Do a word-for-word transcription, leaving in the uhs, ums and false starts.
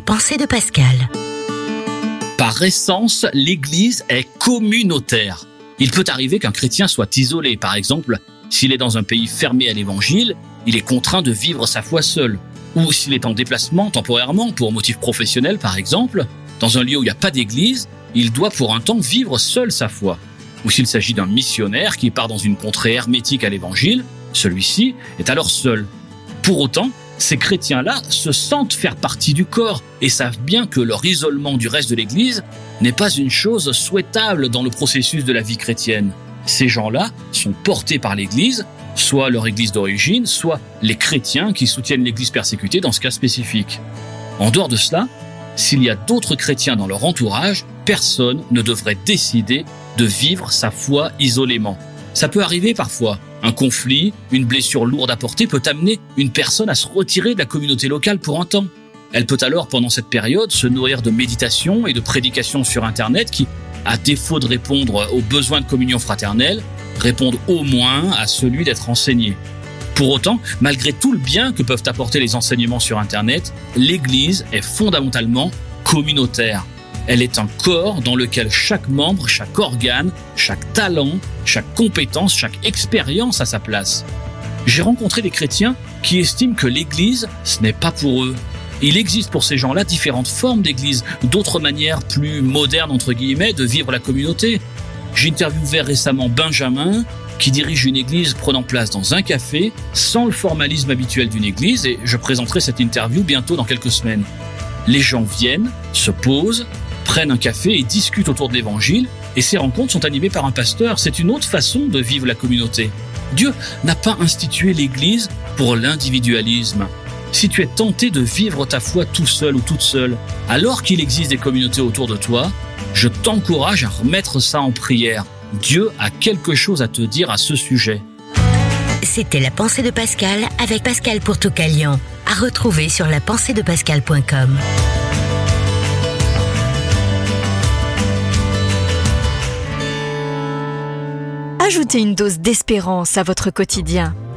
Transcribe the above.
pensée de Pascal. Par essence, l'Église est communautaire. Il peut arriver qu'un chrétien soit isolé. Par exemple, s'il est dans un pays fermé à l'Évangile, il est contraint de vivre sa foi seul. Ou s'il est en déplacement temporairement pour motif professionnel, par exemple, dans un lieu où il n'y a pas d'Église, il doit pour un temps vivre seul sa foi. Ou s'il s'agit d'un missionnaire qui part dans une contrée hermétique à l'Évangile, celui-ci est alors seul. Pour autant, ces chrétiens-là se sentent faire partie du corps et savent bien que leur isolement du reste de l'Église n'est pas une chose souhaitable dans le processus de la vie chrétienne. Ces gens-là sont portés par l'Église, soit leur Église d'origine, soit les chrétiens qui soutiennent l'Église persécutée dans ce cas spécifique. En dehors de cela, s'il y a d'autres chrétiens dans leur entourage, personne ne devrait décider de vivre sa foi isolément. Ça peut arriver parfois. Un conflit, une blessure lourde à porter peut amener une personne à se retirer de la communauté locale pour un temps. Elle peut alors, pendant cette période, se nourrir de méditation et de prédications sur Internet qui, à défaut de répondre aux besoins de communion fraternelle, répondent au moins à celui d'être enseigné. Pour autant, malgré tout le bien que peuvent apporter les enseignements sur Internet, l'Église est fondamentalement communautaire. Elle est un corps dans lequel chaque membre, chaque organe, chaque talent, chaque compétence, chaque expérience a sa place. J'ai rencontré des chrétiens qui estiment que l'Église, ce n'est pas pour eux. Il existe pour ces gens-là différentes formes d'Église, d'autres manières plus modernes, entre guillemets, de vivre la communauté. J'ai interviewé récemment Benjamin, qui dirige une église prenant place dans un café, sans le formalisme habituel d'une église, et je présenterai cette interview bientôt dans quelques semaines. Les gens viennent, se posent, prennent un café et discutent autour de l'évangile, et ces rencontres sont animées par un pasteur. C'est une autre façon de vivre la communauté. Dieu n'a pas institué l'église pour l'individualisme. Si tu es tenté de vivre ta foi tout seul ou toute seule, alors qu'il existe des communautés autour de toi, je t'encourage à remettre ça en prière. Dieu a quelque chose à te dire à ce sujet. C'était La Pensée de Pascal avec Pascal Pourtoukalian. À retrouver sur la pensée de pascal point com. Ajoutez une dose d'espérance à votre quotidien